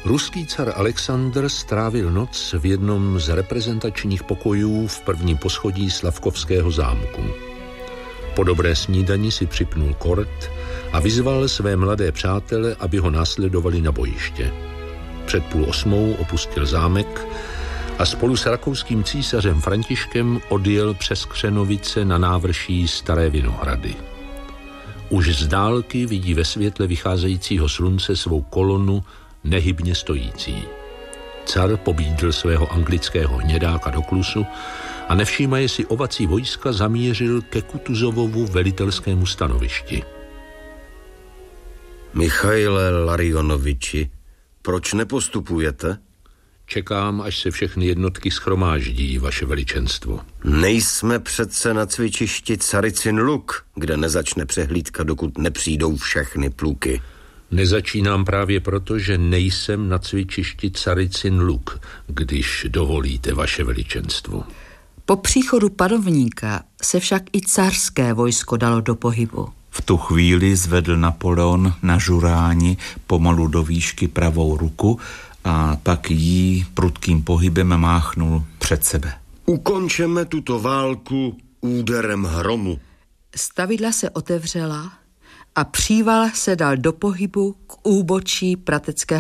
Ruský car Alexandr strávil noc v jednom z reprezentačních pokojů v prvním poschodí Slavkovského zámku. Po dobré snídani si připnul kort a vyzval své mladé přátele, aby ho následovali na bojiště. Před 7:30 opustil zámek a spolu s rakouským císařem Františkem odjel přes Křenovice na návrší Staré Vinohrady. Už z dálky vidí ve světle vycházejícího slunce svou kolonu nehybně stojící. Car pobídl svého anglického hnědáka do klusu a nevšímaje si ovací vojska zamířil ke Kutuzovovu velitelskému stanovišti. Michaile Larionoviči, proč nepostupujete? Čekám, až se všechny jednotky shromáždí, vaše veličenstvo. Nejsme přece na cvičišti Caricin Luk, kde nezačne přehlídka, dokud nepřijdou všechny pluky. Nezačínám právě proto, že nejsem na cvičišti Caricin Luk, když dovolíte, vaše veličenstvo. Po příchodu panovníka se však i carské vojsko dalo do pohybu. V tu chvíli zvedl Napoleon na žuráni pomalu do výšky pravou ruku a pak jí prudkým pohybem máchnul před sebe. Ukončeme tuto válku úderem hromu. Stavidla se otevřela a příval se dal do pohybu k úbočí Prateckého